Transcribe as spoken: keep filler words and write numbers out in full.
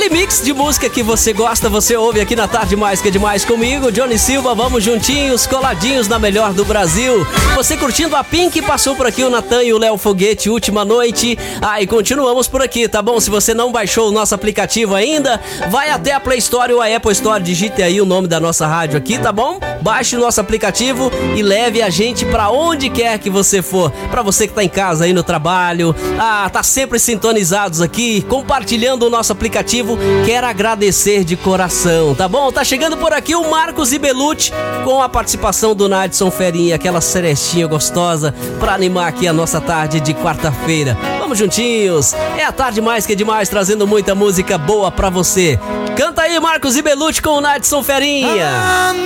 Aquele mix de música que você gosta, você ouve aqui na Tarde Mais Que É Demais comigo, Johnny Silva, vamos juntinhos, coladinhos na melhor do Brasil. Você curtindo a Pink, passou por aqui o Natan e o Léo Foguete, Última Noite. Ah, e continuamos por aqui, tá bom? Se você não baixou o nosso aplicativo ainda, vai até a Play Store ou a Apple Store, digite aí o nome da nossa rádio aqui, tá bom? Baixe o nosso aplicativo e leve a gente pra onde quer que você for. Pra você que tá em casa aí no trabalho, ah, tá sempre sintonizados aqui, compartilhando o nosso aplicativo, quero agradecer de coração, tá bom? Tá chegando por aqui o Marcos e Belucci com a participação do Nadson Ferinha, aquela cerestinha gostosa pra animar aqui a nossa tarde de quarta-feira. Vamos juntinhos, é a Tarde Mais Que É Demais, trazendo muita música boa pra você. Canta aí, Marcos e Belucci com o Nadson Ferinha.